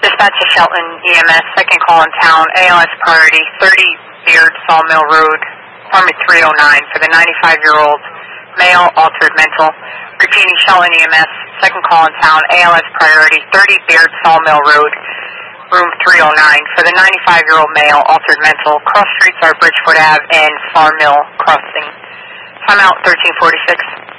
Dispatch to Shelton EMS, second call in town, ALS priority, 30 Beard Sawmill Road, apartment 309 for the 95-year-old male, altered mental. Repeating, Shelton EMS, second call in town, ALS priority, 30 Beard Sawmill Road, room 309 for the 95-year-old male, altered mental. Cross streets are Bridgeport Ave and Farm Mill Crossing. Timeout 1346.